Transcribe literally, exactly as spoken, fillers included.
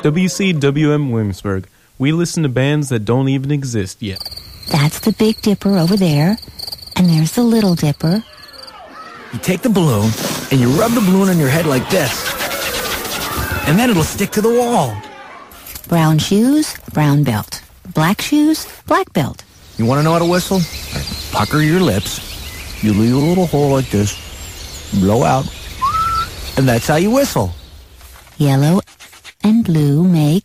W C W M Williamsburg. We listen to bands that don't even exist yet. That's the Big Dipper over there, and there's the Little Dipper. You take the balloon, and you rub the balloon on your head like this, and then it'll stick to the wall. Brown shoes, brown belt. Black shoes, black belt. You want to know how to whistle? Right, pucker your lips. You leave a little hole like this, blow out, and that's how you whistle. Yellow and blue make